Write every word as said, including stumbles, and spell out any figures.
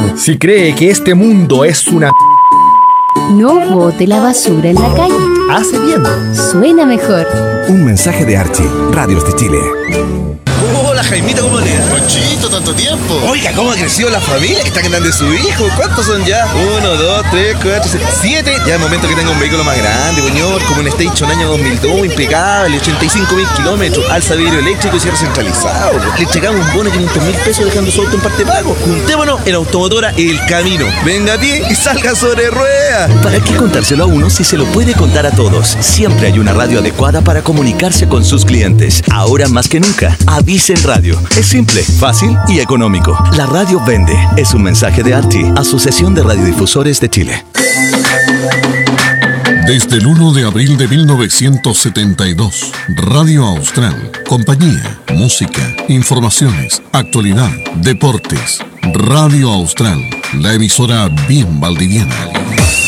Si cree que este mundo es una... No bote la basura en la calle. Hace bien. Suena mejor. Un mensaje de Archie, Radios de Chile. Hola Jaimito, ¿cómo le da? Conchito, tanto tiempo. Oiga, ¿cómo ha crecido la familia? Está grande su hijo. ¿Cuántos son ya? Uno, dos, tres, cuatro, seis, siete. Ya es momento que tenga un vehículo más grande, señor. Como un Station año dos mil dos, impecable, ochenta y cinco mil kilómetros, alza vidrio eléctrico y cierre centralizado. Le entregamos un bono de quinientos mil pesos dejando su auto en parte pago. Juntémonos en Automotora El Camino. Venga a pie y salga sobre ruedas. ¿Para qué contárselo a uno si se lo puede contar a todos? Siempre hay una radio adecuada para comunicarse con sus clientes. Ahora más que nunca, Avisen Radio. Es simple, fácil y económico. La radio vende. Es un mensaje de Arti, Asociación de Radiodifusores de Chile. Desde el uno de abril de mil novecientos setenta y dos, Radio Austral, compañía, música, informaciones, actualidad, deportes. Radio Austral, la emisora bien valdiviana.